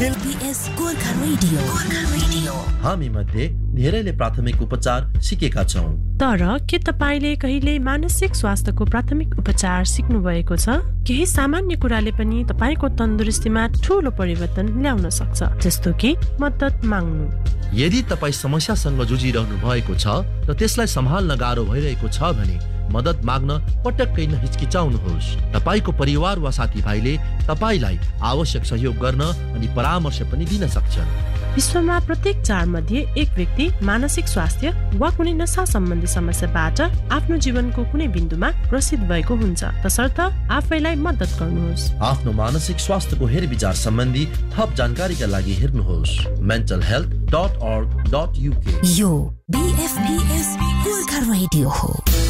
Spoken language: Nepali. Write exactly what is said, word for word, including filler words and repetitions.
BS Gorkha radio Gorkha radio हामी मध्ये धेरैले प्राथमिक उपचार सिकेका छौं, तर के तपाईले कहिले मानसिक स्वास्थ्यको प्राथमिक उपचार सिक्नु भएको छ? केही सामान्य कुराले पनि तपाईको तन्दुरुस्तीमा ठूलो परिवर्तन ल्याउन सक्छ, जस्तो कि मद्दत माग्नु। यदि तपाई समस्यासँग जुझिरहनु भएको छ र त्यसलाई सम्हाल्न गाह्रो भइरहेको छ भने मद्दत माग्न पटक्कै नहिचकिचाउनुहोस्। तपाईको परिवार वा साथीभाइले तपाईलाई आवश्यक सहयोग गर्न अनि परामर्श पनि दिन सक्छन्। विश्वमा प्रत्येक चार मध्ये एक व्यक्ति मानसिक स्वास्थ्य वा कुनै नशा सम्बन्धी समस्याबाट आफ्नो जीवनको कुनै बिन्दुमा ग्रसित भएको हुन्छ, तसर्थ आफैलाई मद्दत गर्नुहोस्। आफ्नो मानसिक स्वास्थ्यको हेरविचार सम्बन्धी थप जानकारीका लागि हेर्नुहोस् mental health dot org dot uk। यो बीएफबीएस गोर्खा रेडियो हो।